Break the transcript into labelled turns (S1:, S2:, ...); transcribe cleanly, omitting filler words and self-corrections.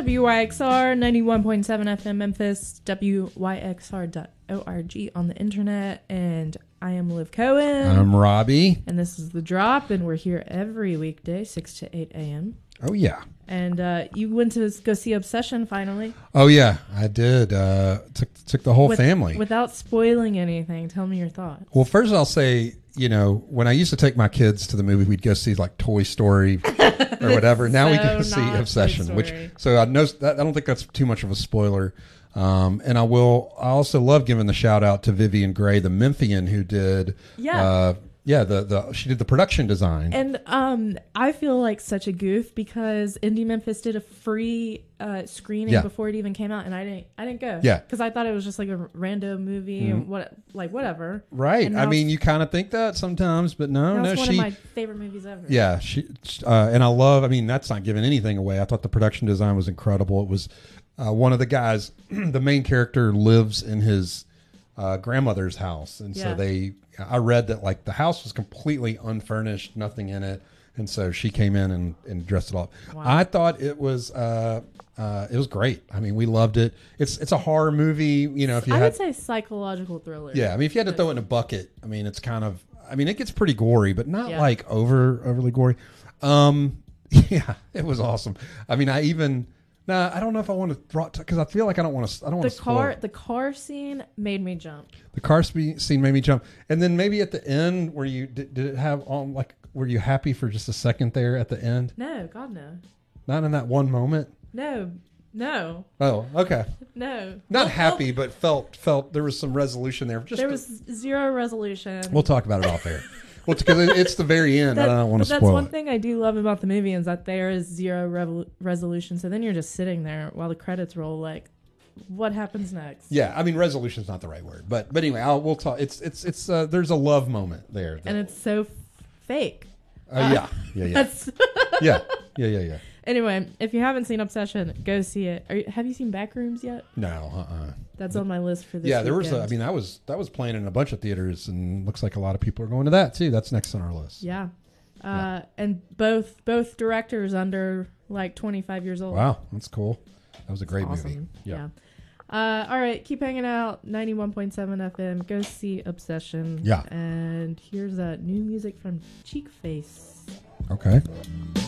S1: WYXR 91.7 FM Memphis, WYXR.org on the internet, and I am Liv Cohen.
S2: I'm Robbie.
S1: And this is The Drop, and we're here every weekday, 6 to 8 a.m.
S2: Oh, yeah.
S1: And you went to go see Obsession finally.
S2: Oh, yeah, I did. Took the whole family.
S1: Without spoiling anything, tell me your thoughts.
S2: Well, first I'll say, you know, when I used to take my kids to the movie, we'd go see like Toy Story or whatever. Now we go see Obsession, so I know that, I don't think that's too much of a spoiler. And I also love giving the shout out to Vivian Gray, the Memphian, who did, she did the production design.
S1: And I feel like such a goof because Indie Memphis did a free screening before it even came out, and I didn't go.
S2: Yeah,
S1: because I thought it was just like a random movie, whatever.
S2: Right. I mean, you kind of think that sometimes, but no.
S1: It's one of my favorite movies ever.
S2: Yeah, and I love. I mean, that's not giving anything away. I thought the production design was incredible. It was one of the guys, the main character, lives in his grandmother's house, and so I read that like the house was completely unfurnished, nothing in it, and so she came in and dressed it up. Wow. I thought it was great. I mean, we loved it. It's a horror movie, you know.
S1: I would say psychological thriller.
S2: Yeah, I mean, if you had to throw it in a bucket, I mean, it's kind of. I mean, it gets pretty gory, but not like overly gory. Yeah, it was awesome. I mean, I don't know if I want to because I feel like I don't want to. I don't want to spoil it.
S1: The car scene made me jump.
S2: The car scene made me jump, and then maybe at the end, where you did it have were you happy for just a second there at the end?
S1: No, God no.
S2: Not in that one moment.
S1: No.
S2: Oh, okay.
S1: No.
S2: Not happy, but felt there was some resolution there.
S1: There was zero resolution.
S2: We'll talk about it off air. Well, because it's the very end. I don't want to spoil it.
S1: That's one thing I do love about the movie is that there is zero resolution. So then you're just sitting there while the credits roll, like, what happens next?
S2: Yeah, I mean, resolution's not the right word, but anyway, we'll talk. It's there's a love moment there,
S1: and it's so fake.
S2: Yeah. Yeah.
S1: Anyway, if you haven't seen Obsession, go see it. Have you seen Backrooms yet?
S2: No.
S1: That's on my list for this.
S2: Yeah, there
S1: weekend.
S2: was that was playing in a bunch of theaters, and looks like a lot of people are going to that too. That's next on our list.
S1: Yeah, and both directors under like 25 years old.
S2: Wow, that's cool. That was a great movie.
S1: Yeah. All right, keep hanging out. 91.7 FM. Go see Obsession.
S2: Yeah.
S1: And here's new music from Cheek Face.
S2: Okay.